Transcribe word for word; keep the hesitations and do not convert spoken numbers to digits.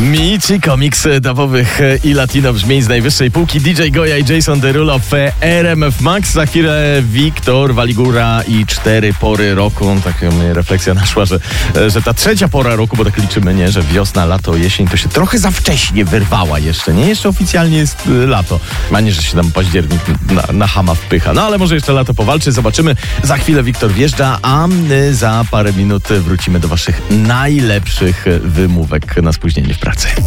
Michi, komiks dubowych i latino brzmień z najwyższej półki. D J Goya i Jason Derulo w R M F Max. Za chwilę Wiktor Waligura i cztery pory roku. Taka mnie refleksja naszła, że, że ta trzecia pora roku, bo tak liczymy, nie, że wiosna, lato, jesień, to się trochę za wcześnie wyrwała jeszcze, nie? Jeszcze oficjalnie jest lato. A nie, że się tam październik na, na chama wpycha. No ale może jeszcze lato powalczy, zobaczymy. Za chwilę Wiktor wjeżdża, a za parę minut wrócimy do waszych najlepszych wymówek na spóźnienie w pracy.